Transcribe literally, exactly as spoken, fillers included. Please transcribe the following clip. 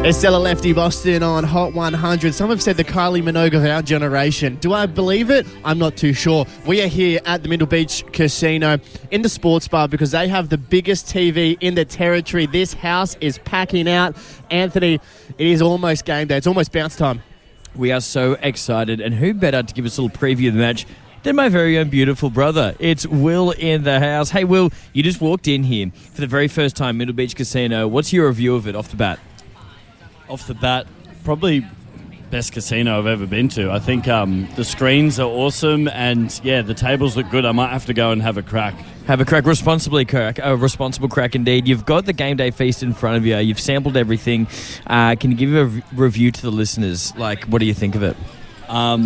Estella Lefty Boston on Hot one hundred. Some have said the Kylie Minogue of our generation. Do I believe it? I'm not too sure. We are here at the Middle Beach Casino in the sports bar because they have the biggest T V in the territory. This house is packing out. Anthony, it is almost game day. It's almost bounce time. We are so excited, and who better to give us a little preview of the match than my very own beautiful brother. It's Will in the house. Hey, Will, you just walked in here for the very first time, Middle Beach Casino. What's your review of it off the bat? Off the bat, probably best casino I've ever been to. I think um, the screens are awesome, and yeah, the tables look good. I might have to go and have a crack. Have a crack, responsibly crack, a responsible crack indeed. You've got the game day feast in front of you. You've sampled everything. Uh, can you give a re- review to the listeners? Like, what do you think of it? Um,